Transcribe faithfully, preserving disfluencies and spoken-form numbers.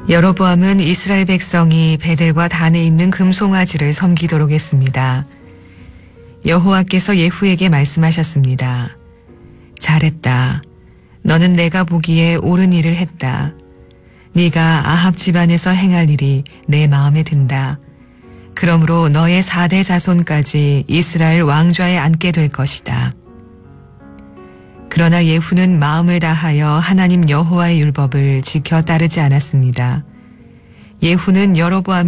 여로보암은 이스라엘 백성이 베델과 단에 있는 금송아지를 섬기도록 했습니다. 여호와께서 예후에게 말씀하셨습니다. 잘했다. 너는 내가 보기에 옳은 일을 했다. 네가 아합 집안에서 행할 일이 내 마음에 든다. 그러므로 너의 사대 자손까지 이스라엘 왕좌에 앉게 될 것이다. 그러나 예후는 마음을 다하여 하나님 여호와의 율법을 지켜 따르지 않았습니다. 예후는 여로보암의